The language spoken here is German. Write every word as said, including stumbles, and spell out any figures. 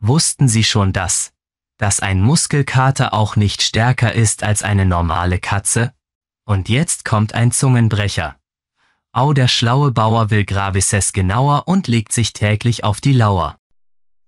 Wussten Sie schon das? Dass ein Muskelkater auch nicht stärker ist als eine normale Katze? Und jetzt kommt ein Zungenbrecher. Au, der schlaue Bauer will Gravises genauer und legt sich täglich auf die Lauer.